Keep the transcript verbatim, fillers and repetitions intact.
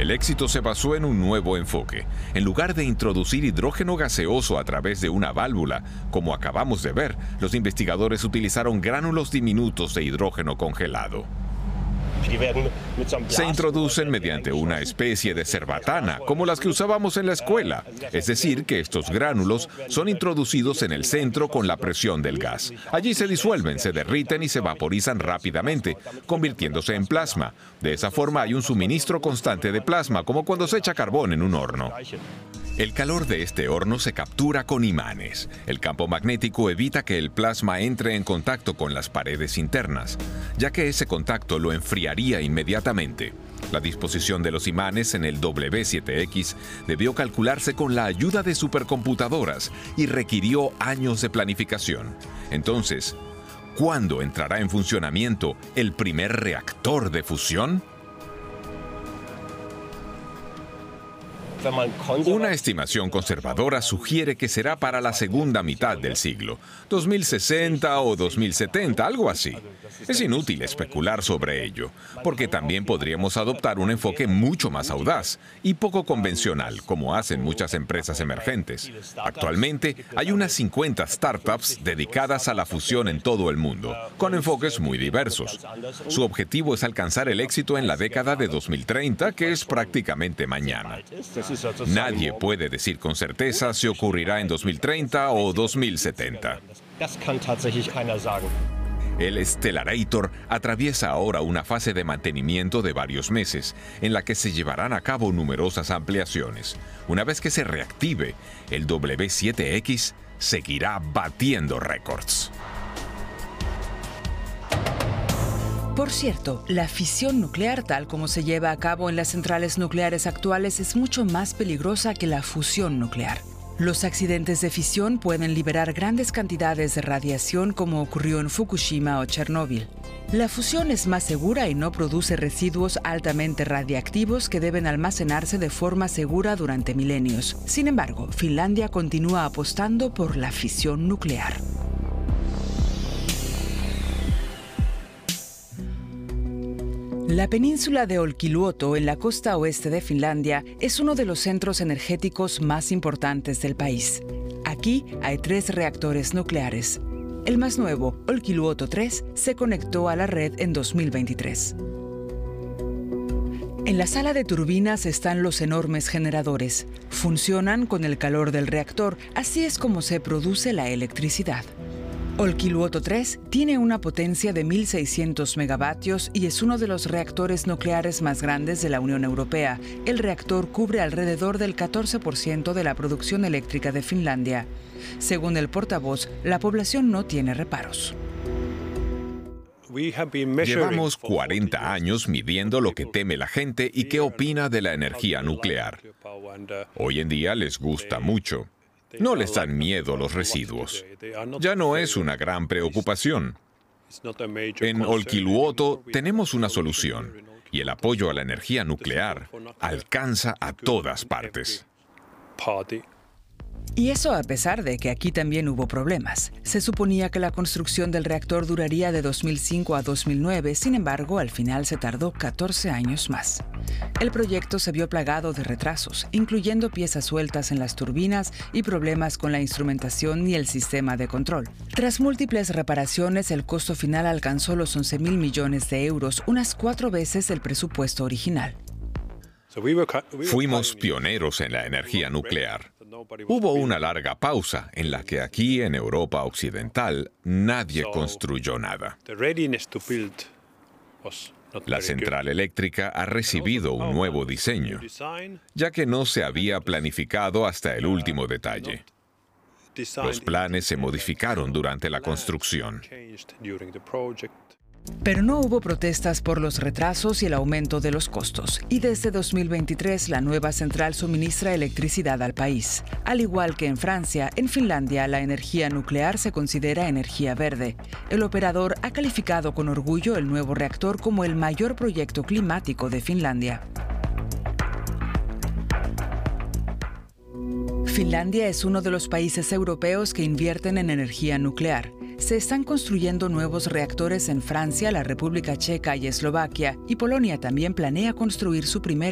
El éxito se basó en un nuevo enfoque. En lugar de introducir hidrógeno gaseoso a través de una válvula, como acabamos de ver, los investigadores utilizaron gránulos diminutos de hidrógeno congelado. Se introducen mediante una especie de cerbatana, como las que usábamos en la escuela. Es decir, que estos gránulos son introducidos en el centro con la presión del gas. Allí se disuelven, se derriten y se vaporizan rápidamente, convirtiéndose en plasma. De esa forma hay un suministro constante de plasma, como cuando se echa carbón en un horno. El calor de este horno se captura con imanes. El campo magnético evita que el plasma entre en contacto con las paredes internas, ya que ese contacto lo enfriaría inmediatamente. La disposición de los imanes en el W siete X debió calcularse con la ayuda de supercomputadoras y requirió años de planificación. Entonces, ¿cuándo entrará en funcionamiento el primer reactor de fusión? Una estimación conservadora sugiere que será para la segunda mitad del siglo, dos mil sesenta o dos mil setenta, algo así. Es inútil especular sobre ello, porque también podríamos adoptar un enfoque mucho más audaz y poco convencional, como hacen muchas empresas emergentes. Actualmente hay unas cincuenta startups dedicadas a la fusión en todo el mundo, con enfoques muy diversos. Su objetivo es alcanzar el éxito en la década de dos mil treinta, que es prácticamente mañana. Nadie puede decir con certeza si ocurrirá en dos mil treinta o dos mil setenta. El Stellarator atraviesa ahora una fase de mantenimiento de varios meses, en la que se llevarán a cabo numerosas ampliaciones. Una vez que se reactive, el W siete X seguirá batiendo récords. Por cierto, la fisión nuclear, tal como se lleva a cabo en las centrales nucleares actuales, es mucho más peligrosa que la fusión nuclear. Los accidentes de fisión pueden liberar grandes cantidades de radiación, como ocurrió en Fukushima o Chernóbil. La fusión es más segura y no produce residuos altamente radiactivos que deben almacenarse de forma segura durante milenios. Sin embargo, Finlandia continúa apostando por la fisión nuclear. La península de Olkiluoto, en la costa oeste de Finlandia, es uno de los centros energéticos más importantes del país. Aquí hay tres reactores nucleares. El más nuevo, Olkiluoto tres, se conectó a la red en dos mil veintitrés. En la sala de turbinas están los enormes generadores. Funcionan con el calor del reactor, así es como se produce la electricidad. Olkiluoto tres tiene una potencia de mil seiscientos megavatios y es uno de los reactores nucleares más grandes de la Unión Europea. El reactor cubre alrededor del catorce por ciento de la producción eléctrica de Finlandia. Según el portavoz, la población no tiene reparos. Llevamos cuarenta años midiendo lo que teme la gente y qué opina de la energía nuclear. Hoy en día les gusta mucho. No les dan miedo los residuos. Ya no es una gran preocupación. En Olkiluoto tenemos una solución y el apoyo a la energía nuclear alcanza a todas partes. Y eso a pesar de que aquí también hubo problemas. Se suponía que la construcción del reactor duraría de dos mil cinco a dos mil nueve, sin embargo, al final se tardó catorce años más. El proyecto se vio plagado de retrasos, incluyendo piezas sueltas en las turbinas y problemas con la instrumentación y el sistema de control. Tras múltiples reparaciones, el costo final alcanzó los once mil millones de euros, unas cuatro veces el presupuesto original. Fuimos pioneros en la energía nuclear. Hubo una larga pausa en la que aquí en Europa Occidental nadie construyó nada. La central eléctrica ha recibido un nuevo diseño, ya que no se había planificado hasta el último detalle. Los planes se modificaron durante la construcción. Pero no hubo protestas por los retrasos y el aumento de los costos. Y desde dos mil veintitrés la nueva central suministra electricidad al país. Al igual que en Francia, en Finlandia la energía nuclear se considera energía verde. El operador ha calificado con orgullo el nuevo reactor como el mayor proyecto climático de Finlandia. Finlandia es uno de los países europeos que invierten en energía nuclear. Se están construyendo nuevos reactores en Francia, la República Checa y Eslovaquia, y Polonia también planea construir su primer